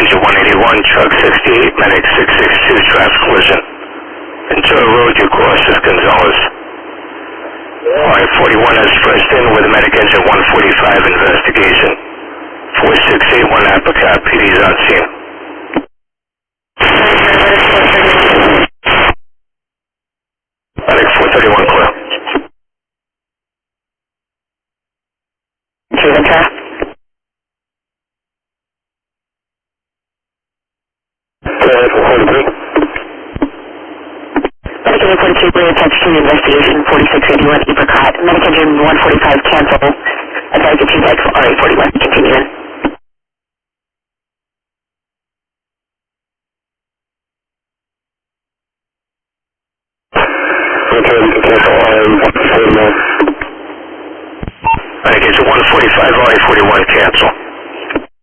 engine 181, truck 68, medic 662, traffic collision. Ventura Road, your course is Gonzalez. Alright, 41 has pressed in with medic engine 145 investigation. 4681 Apicat, PD's on scene. Medic 431 clear. Ventura. Medic engine 42, we're attached to the investigation 4681 Apricot. Medic engine 145 cancel. Advise the 2 back for RA41. Continue.